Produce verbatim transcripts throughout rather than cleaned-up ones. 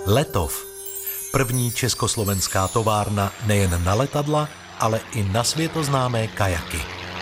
Letov. První československá továrna nejen na letadla, ale i na světoznámé kajaky.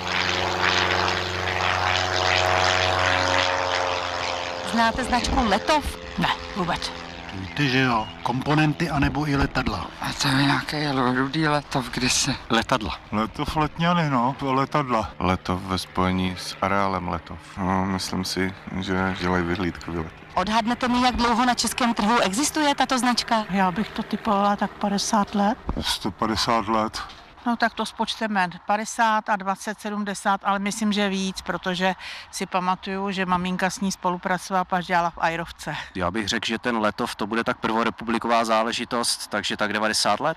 Znáte značku Letov? Ne, vůbec. Víte, že jo, komponenty anebo i letadla. A to je nějaký rudý Letov kdysi. Letadla. Letov Letňany, no, letadla. Letov ve spojení s areálem Letov. No, myslím si, že dělají vyhlídkový let. Odhadnete mi, jak dlouho na českém trhu existuje tato značka? Já bych to typovala tak padesát let. sto padesát let. No tak to spočteme padesát a dvacet, sedmdesát, ale myslím, že víc, protože si pamatuju, že maminka s ní spolupracovala, až dělala v Ajrovce. Já bych řekl, že ten Letov to bude tak prvorepubliková záležitost, takže tak devadesát let.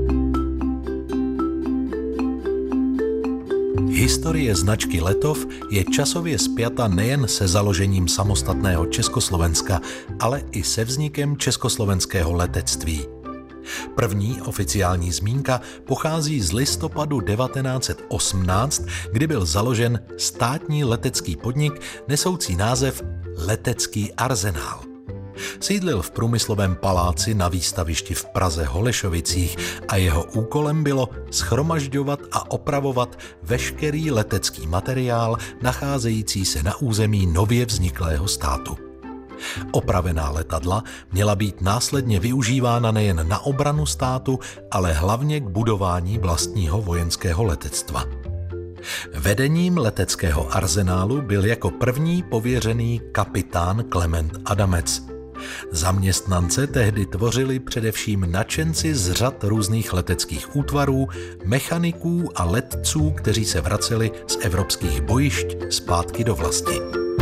Historie značky Letov je časově spjata nejen se založením samostatného Československa, ale i se vznikem československého letectví. První oficiální zmínka pochází z listopadu devatenáct set osmnáct, kdy byl založen státní letecký podnik nesoucí název Letecký arzenál. Sídlil v průmyslovém paláci na výstavišti v Praze Holešovicích a jeho úkolem bylo shromažďovat a opravovat veškerý letecký materiál nacházející se na území nově vzniklého státu. Opravená letadla měla být následně využívána nejen na obranu státu, ale hlavně k budování vlastního vojenského letectva. Vedením leteckého arzenálu byl jako první pověřený kapitán Klement Adamec. Zaměstnance tehdy tvořili především nadšenci z řad různých leteckých útvarů, mechaniků a letců, kteří se vraceli z evropských bojišť zpátky do vlasti.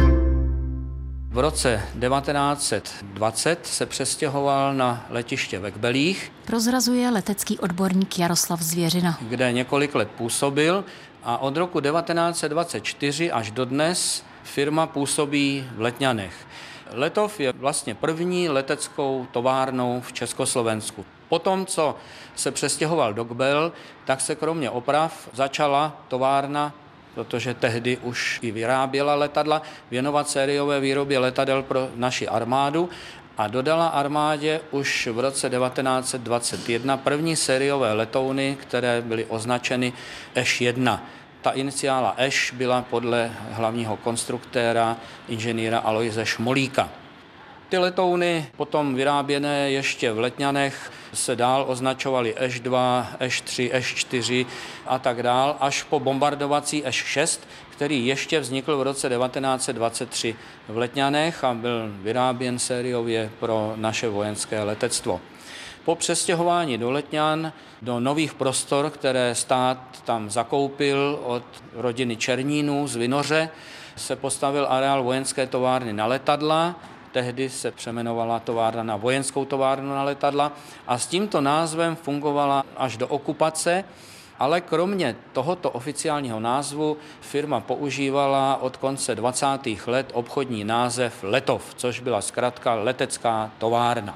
V roce devatenáct set dvacet se přestěhoval na letiště ve Kbelích, Prozrazuje letecký odborník Jaroslav Zvěřina. kde několik let působil a od roku devatenáct set dvacet čtyři až dodnes firma působí v Letňanech. Letov je vlastně první leteckou továrnou v Československu. Potom, co se přestěhoval do Kbel, tak se kromě oprav začala továrna, protože tehdy už i vyráběla letadla, věnovat sériové výrobě letadel pro naši armádu a dodala armádě už v roce devatenáct set dvacet jedna první sériové letouny, které byly označeny Eš jedna. Ta iniciála Eš byla podle hlavního konstruktéra inženýra Alojze Šmolíka. Ty letouny potom vyráběné ještě v Letňanech se dál označovaly Eš dva, Eš tři, Eš čtyři a tak dál, až po bombardovací Eš šest, který ještě vznikl v roce devatenáct set dvacet tři v Letňanech a byl vyráběn sériově pro naše vojenské letectvo. Po přestěhování do Letňan, do nových prostor, které stát tam zakoupil od rodiny Černínů z Vinoře, se postavil areál vojenské továrny na letadla. Tehdy se přeměnovala továrna na vojenskou továrnu na letadla a s tímto názvem fungovala až do okupace, ale kromě tohoto oficiálního názvu firma používala od konce dvacátých let obchodní název Letov, což byla zkratka letecká továrna.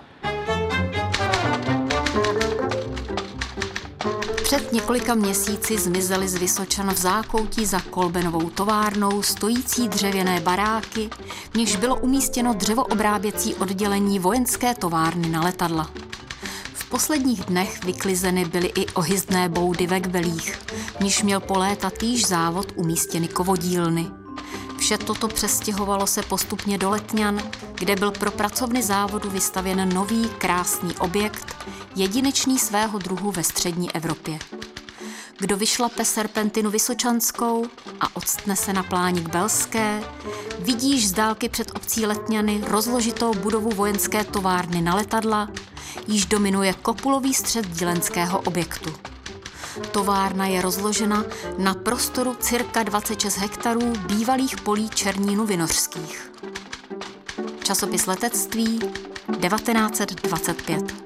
Před několika měsíci zmizely z Vysočan v zákoutí za Kolbenovou továrnou stojící dřevěné baráky, v nichž bylo umístěno dřevoobráběcí oddělení vojenské továrny na letadla. V posledních dnech vyklizeny byly i ohyzdné boudy ve Kbelích, v nichž měl po léta týž závod umístěny kovodílny. Vše toto přestěhovalo se postupně do Letňan, kde byl pro pracovny závodu vystavěn nový krásný objekt, jedinečný svého druhu ve střední Evropě. Kdo vyšlape serpentinu vysočanskou a odstne se na pláni kbelské, vidíš z dálky před obcí Letňany rozložitou budovu vojenské továrny na letadla, již dominuje kopulový střed dílenského objektu. Továrna je rozložena na prostoru cirka dvacet šest hektarů bývalých polí Černínu vinořských. Časopis letectví devatenáct set dvacet pět.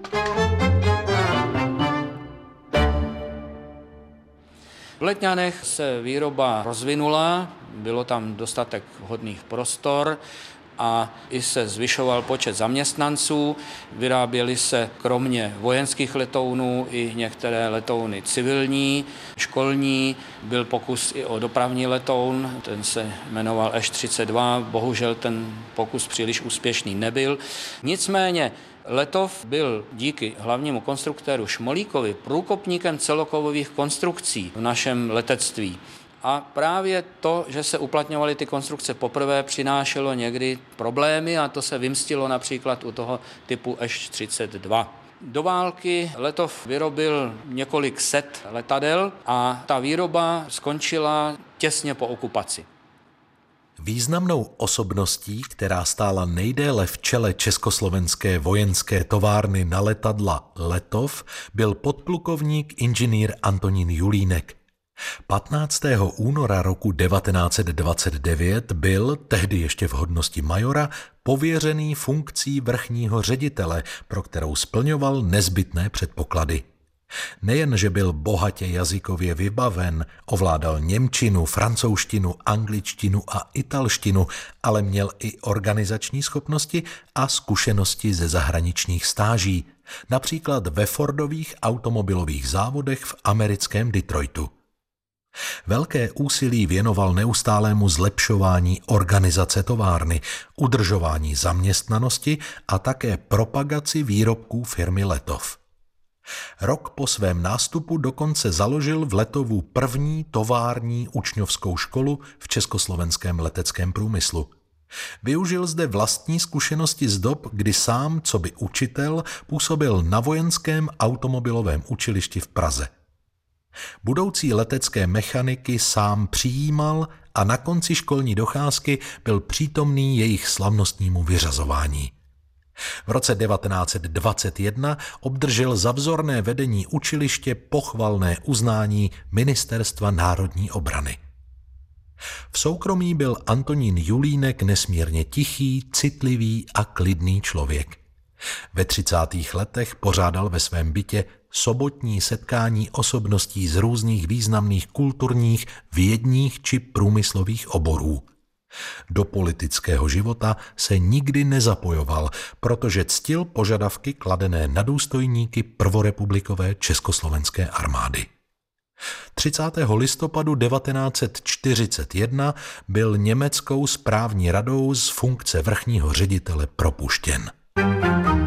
V Letňanech se výroba rozvinula, bylo tam dostatek vhodných prostor a i se zvyšoval počet zaměstnanců. Vyráběly se kromě vojenských letounů i některé letouny civilní, školní. Byl pokus i o dopravní letoun, ten se jmenoval Š třicet dva, bohužel ten pokus příliš úspěšný nebyl. Nicméně Letov byl díky hlavnímu konstruktéru Šmolíkovi průkopníkem celokovových konstrukcí v našem letectví. A právě to, že se uplatňovaly ty konstrukce poprvé, přinášelo někdy problémy a to se vymstilo například u toho typu Š třicet dva. Do války Letov vyrobil několik set letadel a ta výroba skončila těsně po okupaci. Významnou osobností, která stála nejdéle v čele československé vojenské továrny na letadla Letov, byl podplukovník inženýr Antonín Julínek. patnáctého února roku devatenáct set dvacet devět byl, tehdy ještě v hodnosti majora, pověřený funkcí vrchního ředitele, pro kterou splňoval nezbytné předpoklady. Nejen, že byl bohatě jazykově vybaven, ovládal němčinu, francouzštinu, angličtinu a italštinu, ale měl i organizační schopnosti a zkušenosti ze zahraničních stáží, například ve Fordových automobilových závodech v americkém Detroitu. Velké úsilí věnoval neustálému zlepšování organizace továrny, udržování zaměstnanosti a také propagaci výrobků firmy Letov. Rok po svém nástupu dokonce založil v Letovu první tovární učňovskou školu v československém leteckém průmyslu. Využil zde vlastní zkušenosti z dob, kdy sám, coby učitel, působil na vojenském automobilovém učilišti v Praze. Budoucí letecké mechaniky sám přijímal a na konci školní docházky byl přítomný jejich slavnostnímu vyřazování. V roce devatenáct set dvacet jedna obdržel za vzorné vedení učiliště pochvalné uznání Ministerstva národní obrany. V soukromí byl Antonín Julínek nesmírně tichý, citlivý a klidný člověk. Ve třicátých letech pořádal ve svém bytě sobotní setkání osobností z různých významných kulturních, vědních či průmyslových oborů. Do politického života se nikdy nezapojoval, protože ctil požadavky kladené na důstojníky prvorepublikové československé armády. třicátého listopadu devatenáct set čtyřicet jedna byl německou správní radou z funkce vrchního ředitele propuštěn.